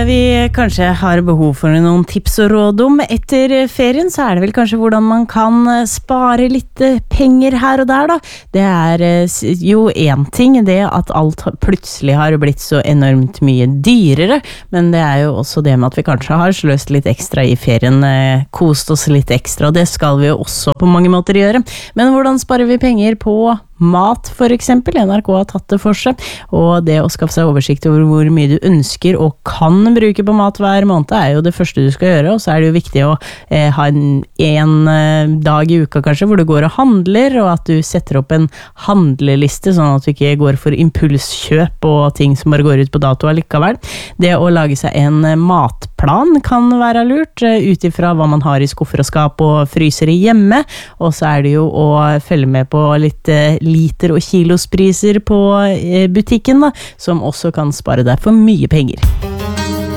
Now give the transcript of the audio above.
vi kanskje har behov for noen tips og råd om etter ferien, så det vel kanskje hvordan man kan spare litt penger her og der da. Det jo en ting, det at alt plutselig har blitt så enormt mye dyrere, men det jo også det med at vi kanskje har sløst litt ekstra i ferien, kost oss litt ekstra, og det skal vi jo også på mange måter gjøre. Men hvordan sparer vi penger på mat for eksempel? NRK har tatt det for seg, og det å skaffe seg oversikt over hvor mye du ønsker og kan bruke på mat hver måned jo det første du skal gjøre, og så det jo viktig å ha en dag i uka kanskje hvor du går og handler, og at du setter opp en handleliste sånn at du ikke går for impulskjøp og ting som bare går ut på dato allikevel. Det å lage seg en matplan kan være lurt, utifra hva man har i skuffer og skap og frysere hjemme, og så det jo å følge med på litt liter- og kilospriser på butikken da, som også kan spare deg for mye penger.